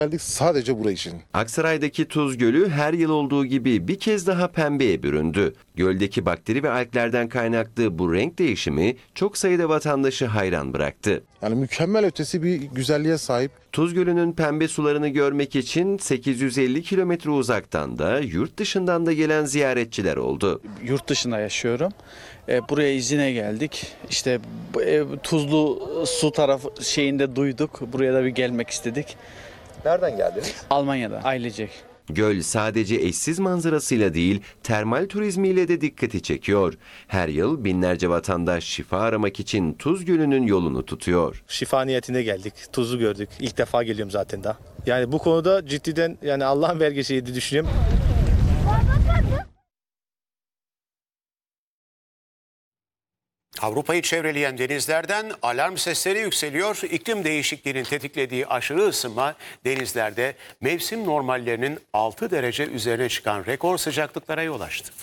Geldik sadece buraya için. Aksaray'daki Tuz Gölü her yıl olduğu gibi bir kez daha pembeye büründü. Göldeki bakteri ve alglerden kaynaklı bu renk değişimi çok sayıda vatandaşı hayran bıraktı. Yani mükemmel ötesi bir güzelliğe sahip. Tuz Gölü'nün pembe sularını görmek için 850 kilometre uzaktan da yurt dışından da gelen ziyaretçiler oldu. Yurt dışında yaşıyorum. Buraya izine geldik. İşte tuzlu su tarafı şeyinde duyduk. Buraya da bir gelmek istedik. Nereden geldiniz? Almanya'da ailecek. Göl sadece eşsiz manzarasıyla değil, termal turizmiyle de dikkati çekiyor. Her yıl binlerce vatandaş şifa aramak için Tuz Gölü'nün yolunu tutuyor. Şifa niyetine geldik. Tuzu gördük. İlk defa geliyorum zaten daha. Yani bu konuda ciddiden yani Allah'ın vergisiydi düşünüyorum. Avrupa'yı çevreleyen denizlerden alarm sesleri yükseliyor. İklim değişikliğinin tetiklediği aşırı ısınma denizlerde mevsim normallerinin 6 derece üzerine çıkan rekor sıcaklıklara yol açtı.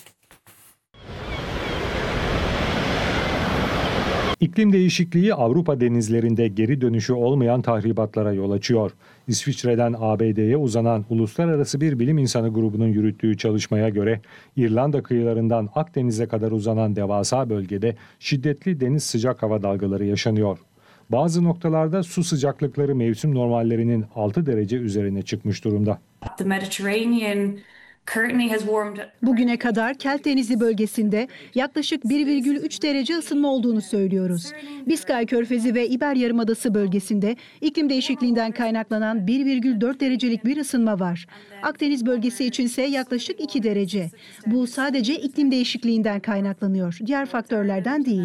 İklim değişikliği Avrupa denizlerinde geri dönüşü olmayan tahribatlara yol açıyor. İsviçre'den ABD'ye uzanan uluslararası bir bilim insanı grubunun yürüttüğü çalışmaya göre İrlanda kıyılarından Akdeniz'e kadar uzanan devasa bölgede şiddetli deniz sıcak hava dalgaları yaşanıyor. Bazı noktalarda su sıcaklıkları mevsim normallerinin 6 derece üzerine çıkmış durumda. Bugüne kadar Kelt Denizi bölgesinde yaklaşık 1,3 derece ısınma olduğunu söylüyoruz. Biskay Körfezi ve İber Yarımadası bölgesinde iklim değişikliğinden kaynaklanan 1,4 derecelik bir ısınma var. Akdeniz bölgesi içinse yaklaşık 2 derece. Bu sadece iklim değişikliğinden kaynaklanıyor. Diğer faktörlerden değil.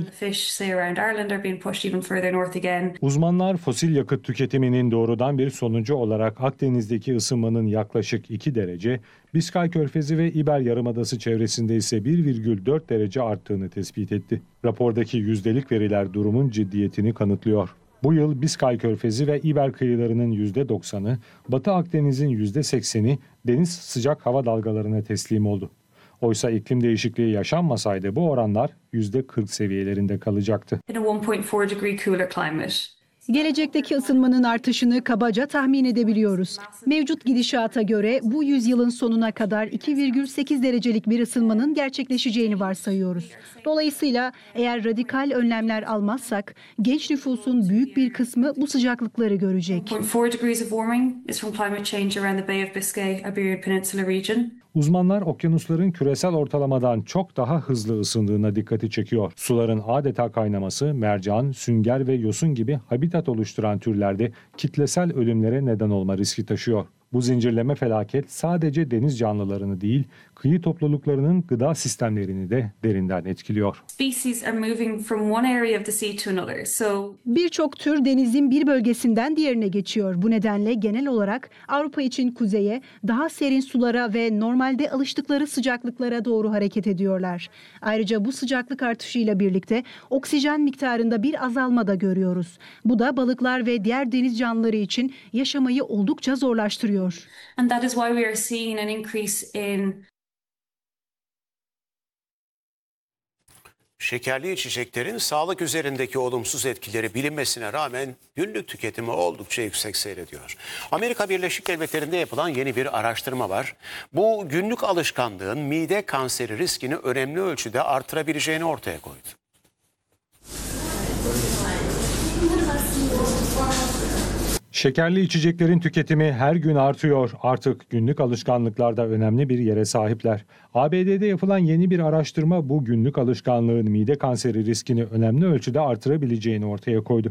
Uzmanlar fosil yakıt tüketiminin doğrudan bir sonucu olarak Akdeniz'deki ısınmanın yaklaşık 2 derece, Biskay Körfezi ve İber Yarımadası çevresinde ise 1,4 derece arttığını tespit etti. Rapordaki yüzdelik veriler durumun ciddiyetini kanıtlıyor. Bu yıl Biskay Körfezi ve İber kıyılarının %90'ı, Batı Akdeniz'in %80'i deniz sıcak hava dalgalarına teslim oldu. Oysa iklim değişikliği yaşanmasaydı bu oranlar %40 seviyelerinde kalacaktı. Gelecekteki ısınmanın artışını kabaca tahmin edebiliyoruz. Mevcut gidişata göre bu yüzyılın sonuna kadar 2,8 derecelik bir ısınmanın gerçekleşeceğini varsayıyoruz. Dolayısıyla eğer radikal önlemler almazsak genç nüfusun büyük bir kısmı bu sıcaklıkları görecek. Uzmanlar okyanusların küresel ortalamadan çok daha hızlı ısındığına dikkati çekiyor. Suların adeta kaynaması mercan, sünger ve yosun gibi habitat oluşturan türlerde kitlesel ölümlere neden olma riski taşıyor. Bu zincirleme felaket sadece deniz canlılarını değil, kıyı topluluklarının gıda sistemlerini de derinden etkiliyor. Birçok tür denizin bir bölgesinden diğerine geçiyor. Bu nedenle genel olarak Avrupa için kuzeye, daha serin sulara ve normalde alıştıkları sıcaklıklara doğru hareket ediyorlar. Ayrıca bu sıcaklık artışıyla birlikte oksijen miktarında bir azalma da görüyoruz. Bu da balıklar ve diğer deniz canlıları için yaşamayı oldukça zorlaştırıyor. And that is why we are seeing an increase in Şekerli içeceklerin sağlık üzerindeki olumsuz etkileri bilinmesine rağmen günlük tüketimi oldukça yüksek seyrediyor. Amerika Birleşik Devletleri'nde yapılan yeni bir araştırma var. Bu günlük alışkanlığın mide kanseri riskini önemli ölçüde artırabileceğini ortaya koydu. Şekerli içeceklerin tüketimi her gün artıyor. Artık günlük alışkanlıklarda önemli bir yere sahipler. ABD'de yapılan yeni bir araştırma bu günlük alışkanlığın mide kanseri riskini önemli ölçüde artırabileceğini ortaya koydu.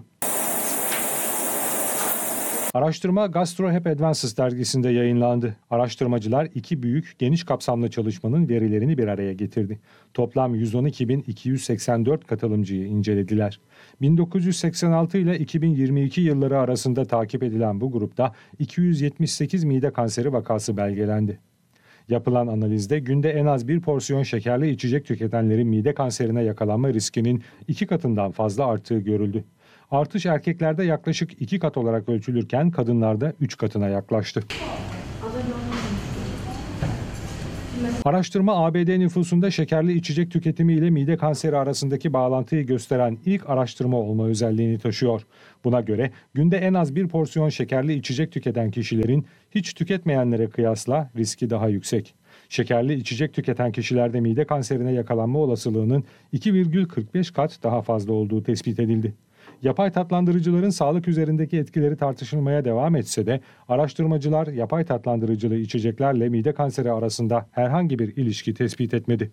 Araştırma GastroHep Advances dergisinde yayınlandı. Araştırmacılar iki büyük geniş kapsamlı çalışmanın verilerini bir araya getirdi. Toplam 112.284 katılımcıyı incelediler. 1986 ile 2022 yılları arasında takip edilen bu grupta 278 mide kanseri vakası belgelendi. Yapılan analizde günde en az bir porsiyon şekerli içecek tüketenlerin mide kanserine yakalanma riskinin 2 katından fazla arttığı görüldü. Artış erkeklerde yaklaşık 2 kat olarak ölçülürken kadınlarda 3 katına yaklaştı. Araştırma ABD nüfusunda şekerli içecek tüketimi ile mide kanseri arasındaki bağlantıyı gösteren ilk araştırma olma özelliğini taşıyor. Buna göre günde en az bir porsiyon şekerli içecek tüketen kişilerin hiç tüketmeyenlere kıyasla riski daha yüksek. Şekerli içecek tüketen kişilerde mide kanserine yakalanma olasılığının 2,45 kat daha fazla olduğu tespit edildi. Yapay tatlandırıcıların sağlık üzerindeki etkileri tartışılmaya devam etse de araştırmacılar yapay tatlandırıcılı içeceklerle mide kanseri arasında herhangi bir ilişki tespit etmedi.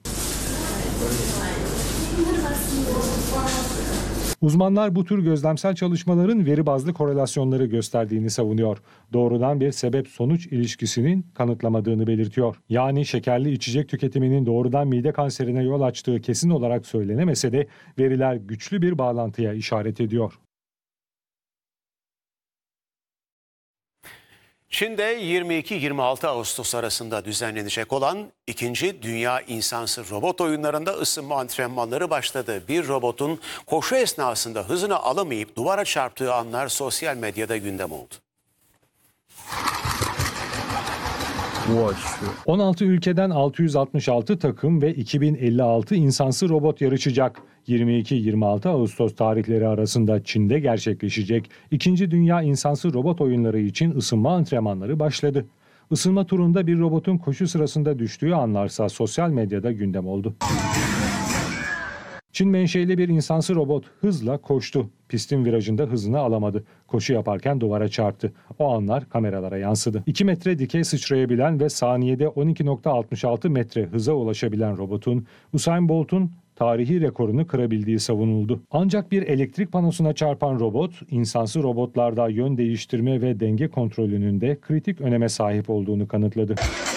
Uzmanlar bu tür gözlemsel çalışmaların veri bazlı korelasyonları gösterdiğini savunuyor. Doğrudan bir sebep-sonuç ilişkisinin kanıtlamadığını belirtiyor. Yani şekerli içecek tüketiminin doğrudan mide kanserine yol açtığı kesin olarak söylenemese de veriler güçlü bir bağlantıya işaret ediyor. Çin'de 22-26 Ağustos arasında düzenlenecek olan 2. Dünya İnsansı Robot Oyunları'nda ısınma antrenmanları başladı. Bir robotun koşu esnasında hızını alamayıp duvara çarptığı anlar sosyal medyada gündem oldu. 16 ülkeden 666 takım ve 2056 insansı robot yarışacak. 22-26 Ağustos tarihleri arasında Çin'de gerçekleşecek 2. Dünya İnsansı Robot Oyunları için ısınma antrenmanları başladı. Isınma turunda bir robotun koşu sırasında düştüğü anlarsa sosyal medyada gündem oldu. Çin menşeli bir insansı robot hızla koştu. Pistin virajında hızını alamadı. Koşu yaparken duvara çarptı. O anlar kameralara yansıdı. 2 metre dikey sıçrayabilen ve saniyede 12,66 metre hıza ulaşabilen robotun Usain Bolt'un tarihi rekorunu kırabildiği savunuldu. Ancak bir elektrik panosuna çarpan robot, insansı robotlarda yön değiştirme ve denge kontrolünün de kritik öneme sahip olduğunu kanıtladı.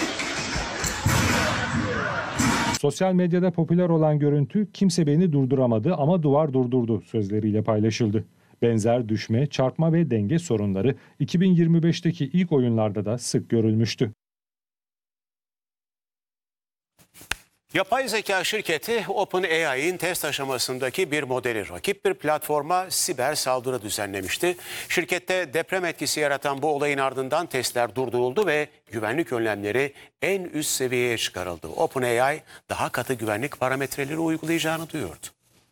Sosyal medyada popüler olan görüntü "kimse beni durduramadı ama duvar durdurdu" sözleriyle paylaşıldı. Benzer düşme, çarpma ve denge sorunları 2025'teki ilk oyunlarda da sık görülmüştü. Yapay zeka şirketi OpenAI'nin test aşamasındaki bir modeli rakip bir platforma siber saldırı düzenlemişti. Şirkette deprem etkisi yaratan bu olayın ardından testler durduruldu ve güvenlik önlemleri en üst seviyeye çıkarıldı. OpenAI daha katı güvenlik parametreleri uygulayacağını duyurdu.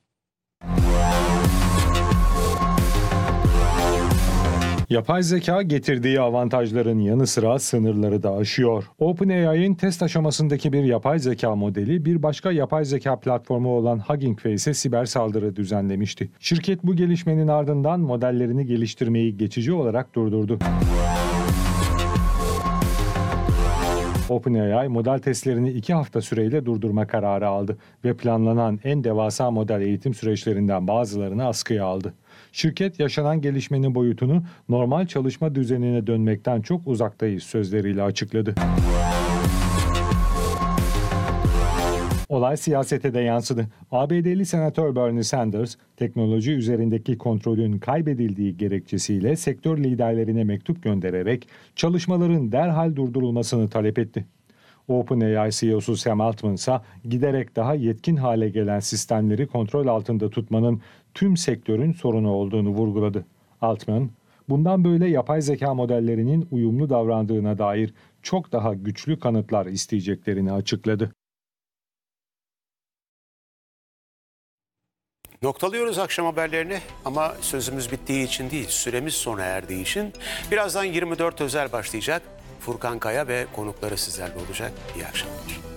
Yapay zeka getirdiği avantajların yanı sıra sınırları da aşıyor. OpenAI'nin test aşamasındaki bir yapay zeka modeli bir başka yapay zeka platformu olan Hugging Face'e siber saldırı düzenlemişti. Şirket bu gelişmenin ardından modellerini geliştirmeyi geçici olarak durdurdu. OpenAI model testlerini 2 hafta süreyle durdurma kararı aldı ve planlanan en devasa model eğitim süreçlerinden bazılarını askıya aldı. Şirket yaşanan gelişmenin boyutunu normal çalışma düzenine dönmekten çok uzaktayız sözleriyle açıkladı. Olay siyasete de yansıdı. ABD'li Senatör Bernie Sanders, teknoloji üzerindeki kontrolün kaybedildiği gerekçesiyle sektör liderlerine mektup göndererek çalışmaların derhal durdurulmasını talep etti. OpenAI CEO'su Sam Altman ise giderek daha yetkin hale gelen sistemleri kontrol altında tutmanın tüm sektörün sorunu olduğunu vurguladı. Altman, bundan böyle yapay zeka modellerinin uyumlu davrandığına dair çok daha güçlü kanıtlar isteyeceklerini açıkladı. Noktalıyoruz akşam haberlerini ama sözümüz bittiği için değil, süremiz sona erdiği için. Birazdan 24 özel başlayacak. Furkan Kaya ve konukları sizlerle olacak. İyi akşamlar.